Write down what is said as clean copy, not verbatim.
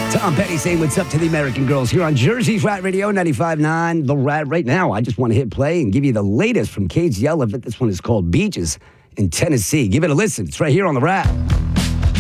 Tom Petty saying what's up to the American girls here on Jersey's Rat Radio 95.9. The Rat right now. I just want to hit play and give you the latest from Cage the Elephant. This one is called Beaches in Tennessee. Give it a listen. It's right here on The Rat.